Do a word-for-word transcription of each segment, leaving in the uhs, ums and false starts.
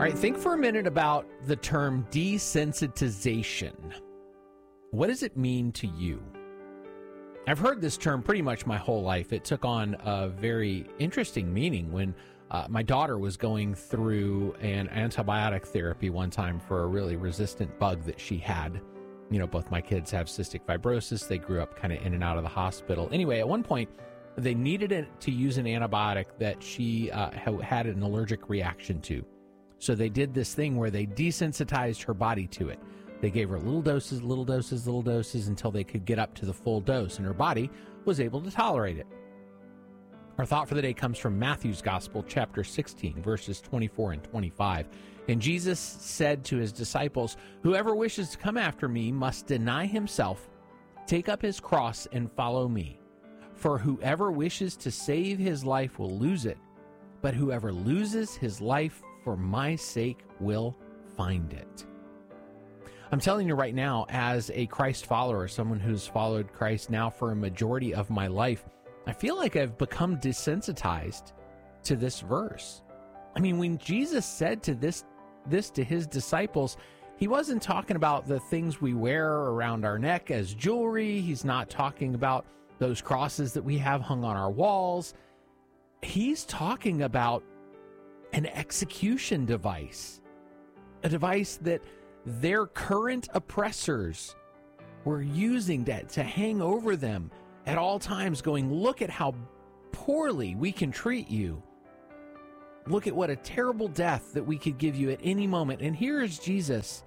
right, think for a minute about the term desensitization. What does it mean to you? I've heard this term pretty much my whole life. It took on a very interesting meaning when uh, my daughter was going through an antibiotic therapy one time for a really resistant bug that she had. You know, both my kids have cystic fibrosis. They grew up kind of in and out of the hospital. Anyway, at one point, they needed it to use an antibiotic that she uh, had an allergic reaction to. So they did this thing where they desensitized her body to it. They gave her little doses, little doses, little doses until they could get up to the full dose, and her body was able to tolerate it. Our thought for the day comes from Matthew's Gospel, chapter sixteen, verses twenty-four and twenty-five. And Jesus said to his disciples, "Whoever wishes to come after me must deny himself, take up his cross, and follow me. For whoever wishes to save his life will lose it, but whoever loses his life for my sake will find it." I'm telling you right now, as a Christ follower, someone who's followed Christ now for a majority of my life, I feel like I've become desensitized to this verse. I mean, when Jesus said to this, this to his disciples, he wasn't talking about the things we wear around our neck as jewelry. He's not talking about those crosses that we have hung on our walls. He's talking about an execution device, a device that their current oppressors were using that to hang over them at all times, going, "Look at how poorly we can treat you. Look at what a terrible death that we could give you at any moment." And here is Jesus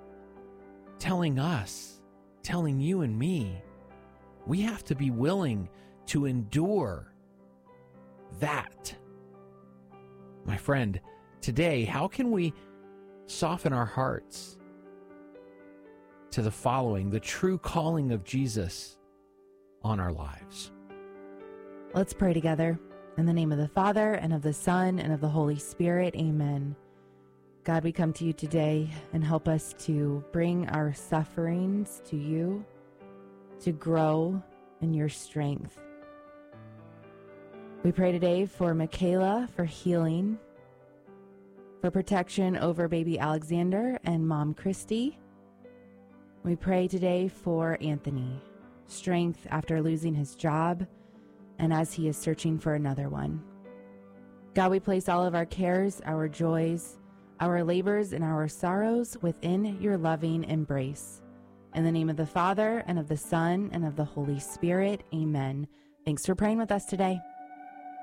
telling us, telling you and me, we have to be willing to endure that. My friend, today, how can we soften our hearts to the following, the true calling of Jesus on our lives? Let's pray together. In the name of the Father, and of the Son, and of the Holy Spirit, amen. God, we come to you today and help us to bring our sufferings to you, to grow in your strength. We pray today for Michaela, for healing, for protection over baby Alexander and mom Christy. We pray today for Anthony, strength after losing his job and as he is searching for another one. God, we place all of our cares, our joys, our labors, and our sorrows within your loving embrace. In the name of the Father, and of the Son, and of the Holy Spirit, amen. Thanks for praying with us today.